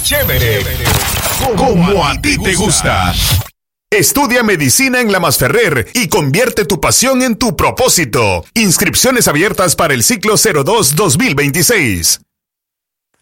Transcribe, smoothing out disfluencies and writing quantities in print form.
chévere, como a ti te gusta. Estudia medicina en La Masferrer y convierte tu pasión en tu propósito. Inscripciones abiertas para el ciclo 02-2026.